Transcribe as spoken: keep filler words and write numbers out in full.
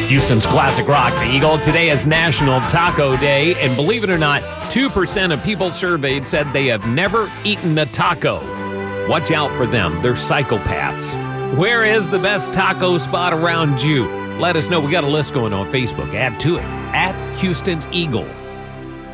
Houston's classic rock, the Eagle. Today is National Taco Day, and believe it or not, two percent of people surveyed said they have never eaten a taco. Watch out for them. They're psychopaths. Where is the best taco spot around you? Let us know. We got a list going on Facebook. Add to it. At Houston's Eagle.